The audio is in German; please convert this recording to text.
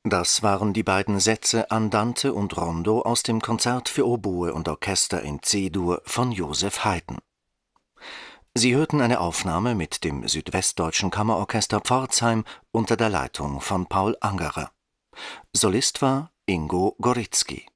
Das waren die beiden Sätze Andante und Rondo aus dem Konzert für Oboe und Orchester in C-Dur von Joseph Haydn. Sie hörten eine Aufnahme mit dem Südwestdeutschen Kammerorchester Pforzheim unter der Leitung von Paul Angerer. Solist war Ingo Goritzky.